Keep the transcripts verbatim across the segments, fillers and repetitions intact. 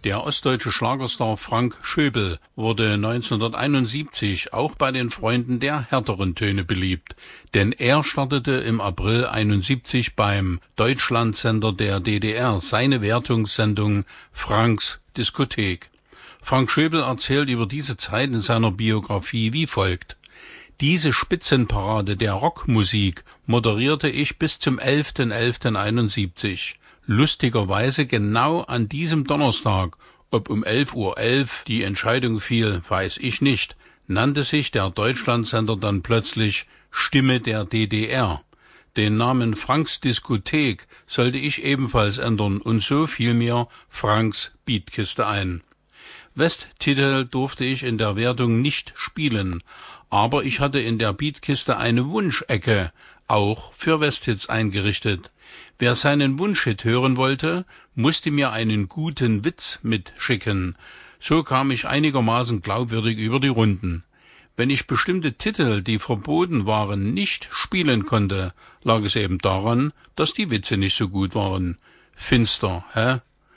Der ostdeutsche Schlagerstar Frank Schöbel wurde neunzehnhunderteinundsiebzig auch bei den Freunden der härteren Töne beliebt, denn er startete im April einundsiebzig beim Deutschlandsender der D D R seine Wertungssendung Franks Diskothek. Frank Schöbel erzählt über diese Zeit in seiner Biografie wie folgt: Diese Spitzenparade der Rockmusik moderierte ich bis zum elften elften einundsiebzig. Lustigerweise genau an diesem Donnerstag, ob um elf Uhr elf die Entscheidung fiel, weiß ich nicht, nannte sich der Deutschlandsender dann plötzlich Stimme der D D R. Den Namen Franks Diskothek sollte ich ebenfalls ändern und so fiel mir Franks Beatkiste ein. Westtitel durfte ich in der Wertung nicht spielen, aber ich hatte in der Beatkiste eine Wunschecke, auch für Westhits eingerichtet. Wer seinen Wunschhit hören wollte, musste mir einen guten Witz mitschicken. So kam ich einigermaßen glaubwürdig über die Runden. Wenn ich bestimmte Titel, die verboten waren, nicht spielen konnte, lag es eben daran, dass die Witze nicht so gut waren. Finster, hä?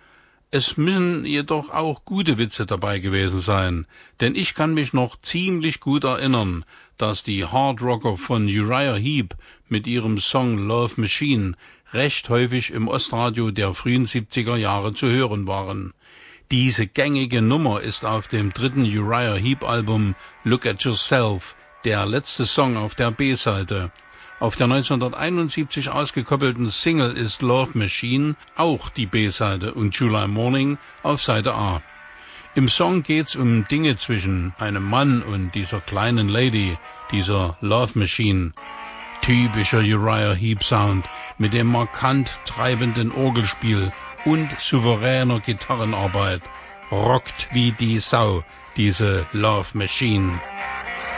Es müssen jedoch auch gute Witze dabei gewesen sein, denn ich kann mich noch ziemlich gut erinnern, dass die Hardrocker von Uriah Heep mit ihrem Song Love Machine recht häufig im Ostradio der frühen siebziger Jahre zu hören waren. Diese gängige Nummer ist auf dem dritten Uriah Heep Album Look at Yourself, der letzte Song auf der B-Seite. Auf der neunzehnhunderteinundsiebzig ausgekoppelten Single ist Love Machine auch die B-Seite und July Morning auf Seite A. Im Song geht's um Dinge zwischen einem Mann und dieser kleinen Lady, dieser Love Machine. Typischer Uriah Heep Sound mit dem markant treibenden Orgelspiel und souveräner Gitarrenarbeit. Rockt wie die Sau, diese Love Machine.